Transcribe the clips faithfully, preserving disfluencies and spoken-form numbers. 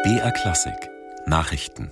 B R Klassik Nachrichten.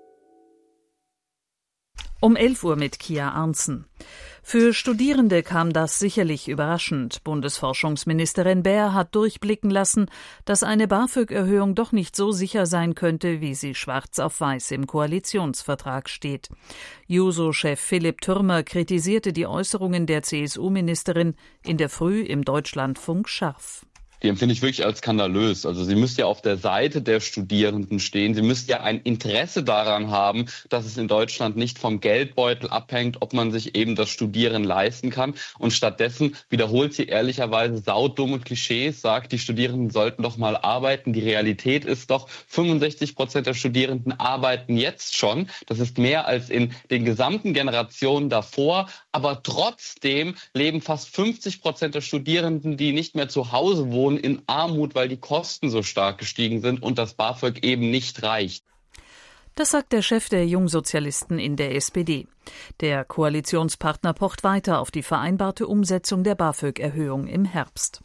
Um elf Uhr mit Kia Arntzen. Für Studierende kam das sicherlich überraschend. Bundesforschungsministerin Baer hat durchblicken lassen, dass eine BAföG-Erhöhung doch nicht so sicher sein könnte, wie sie schwarz auf weiß im Koalitionsvertrag steht. Juso-Chef Philipp Türmer kritisierte die Äußerungen der C S U-Ministerin in der Früh im Deutschlandfunk scharf. Die empfinde ich wirklich als skandalös. Also sie müsste ja auf der Seite der Studierenden stehen. Sie müsste ja ein Interesse daran haben, dass es in Deutschland nicht vom Geldbeutel abhängt, ob man sich eben das Studieren leisten kann. Und stattdessen wiederholt sie ehrlicherweise saudumme Klischees, sagt, die Studierenden sollten doch mal arbeiten. Die Realität ist doch, fünfundsechzig Prozent der Studierenden arbeiten jetzt schon. Das ist mehr als in den gesamten Generationen davor. Aber trotzdem leben fast fünfzig Prozent der Studierenden, die nicht mehr zu Hause wohnen, in Armut, weil die Kosten so stark gestiegen sind und das BAföG eben nicht reicht. Das sagt der Chef der Jungsozialisten in der S P D. Der Koalitionspartner pocht weiter auf die vereinbarte Umsetzung der BAföG-Erhöhung im Herbst.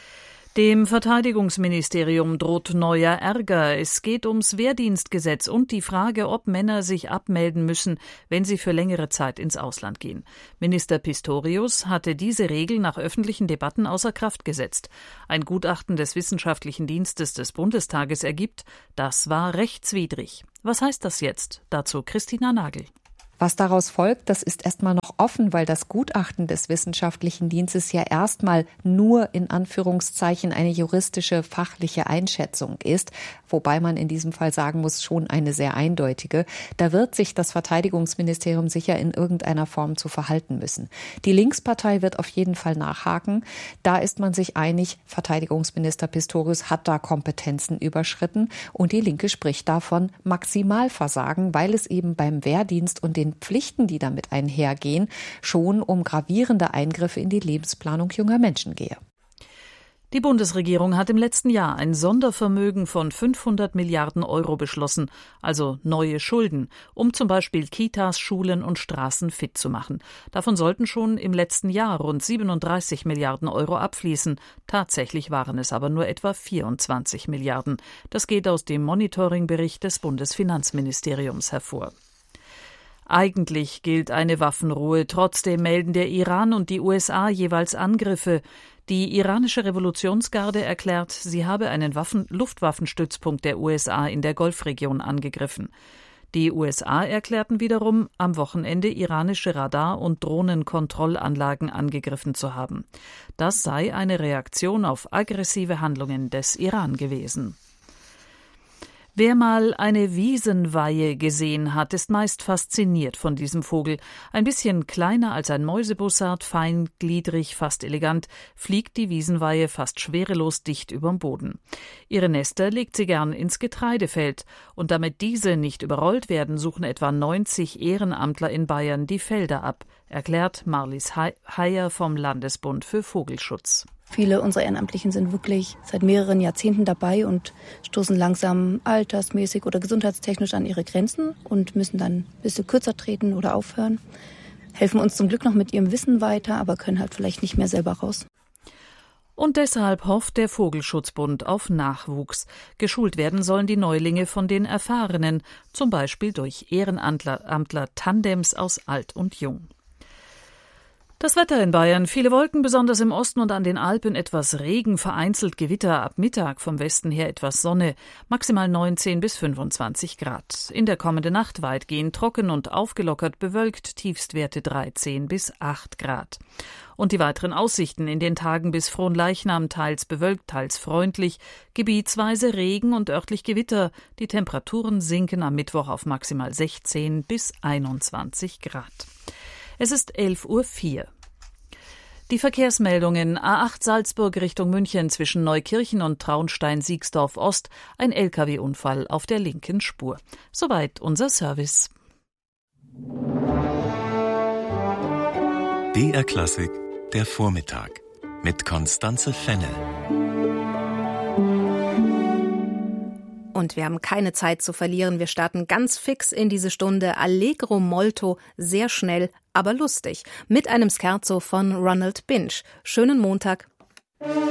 Dem Verteidigungsministerium droht neuer Ärger. Es geht ums Wehrdienstgesetz und die Frage, ob Männer sich abmelden müssen, wenn sie für längere Zeit ins Ausland gehen. Minister Pistorius hatte diese Regel nach öffentlichen Debatten außer Kraft gesetzt. Ein Gutachten des Wissenschaftlichen Dienstes des Bundestages ergibt, das war rechtswidrig. Was heißt das jetzt? Dazu Christina Nagel. Was daraus folgt, das ist erstmal noch offen, weil das Gutachten des Wissenschaftlichen Dienstes ja erstmal nur in Anführungszeichen eine juristische, fachliche Einschätzung ist, wobei man in diesem Fall sagen muss, schon eine sehr eindeutige. Da wird sich das Verteidigungsministerium sicher in irgendeiner Form zu verhalten müssen. Die Linkspartei wird auf jeden Fall nachhaken. Da ist man sich einig, Verteidigungsminister Pistorius hat da Kompetenzen überschritten und die Linke spricht davon Maximalversagen, weil es eben beim Wehrdienst und den Pflichten, die damit einhergehen, schon um gravierende Eingriffe in die Lebensplanung junger Menschen gehe. Die Bundesregierung hat im letzten Jahr ein Sondervermögen von fünfhundert Milliarden Euro beschlossen, also neue Schulden, um zum Beispiel Kitas, Schulen und Straßen fit zu machen. Davon sollten schon im letzten Jahr rund siebenunddreißig Milliarden Euro abfließen. Tatsächlich waren es aber nur etwa vierundzwanzig Milliarden. Das geht aus dem Monitoringbericht des Bundesfinanzministeriums hervor. Eigentlich gilt eine Waffenruhe. Trotzdem melden der Iran und die U S A jeweils Angriffe. Die iranische Revolutionsgarde erklärt, sie habe einen Waffen- Luftwaffenstützpunkt der U S A in der Golfregion angegriffen. Die U S A erklärten wiederum, am Wochenende iranische Radar- und Drohnenkontrollanlagen angegriffen zu haben. Das sei eine Reaktion auf aggressive Handlungen des Iran gewesen. Wer mal eine Wiesenweihe gesehen hat, ist meist fasziniert von diesem Vogel. Ein bisschen kleiner als ein Mäusebussard, feingliedrig, fast elegant, fliegt die Wiesenweihe fast schwerelos dicht überm Boden. Ihre Nester legt sie gern ins Getreidefeld. Und damit diese nicht überrollt werden, suchen etwa neunzig Ehrenamtler in Bayern die Felder ab, erklärt Marlies Heyer vom Landesbund für Vogelschutz. Viele unserer Ehrenamtlichen sind wirklich seit mehreren Jahrzehnten dabei und stoßen langsam altersmäßig oder gesundheitstechnisch an ihre Grenzen und müssen dann ein bisschen kürzer treten oder aufhören. Helfen uns zum Glück noch mit ihrem Wissen weiter, aber können halt vielleicht nicht mehr selber raus. Und deshalb hofft der Vogelschutzbund auf Nachwuchs. Geschult werden sollen die Neulinge von den Erfahrenen, zum Beispiel durch Ehrenamtler, Tandems aus Alt und Jung. Das Wetter in Bayern. Viele Wolken, besonders im Osten und an den Alpen etwas Regen, vereinzelt Gewitter, ab Mittag vom Westen her etwas Sonne, maximal neunzehn bis fünfundzwanzig Grad. In der kommenden Nacht weitgehend trocken und aufgelockert bewölkt, Tiefstwerte dreizehn bis acht Grad. Und die weiteren Aussichten in den Tagen bis Fronleichnam, teils bewölkt, teils freundlich, gebietsweise Regen und örtlich Gewitter. Die Temperaturen sinken am Mittwoch auf maximal sechzehn bis einundzwanzig Grad. Es ist elf Uhr vier. Die Verkehrsmeldungen: A acht Salzburg Richtung München zwischen Neukirchen und Traunstein-Siegsdorf Ost, ein L K W-Unfall auf der linken Spur. Soweit unser Service. B R Klassik, der Vormittag mit Constanze Fennel. Und wir haben keine Zeit zu verlieren. Wir starten ganz fix in diese Stunde. Allegro molto, sehr schnell, aber lustig. Mit einem Scherzo von Ronald Binch. Schönen Montag.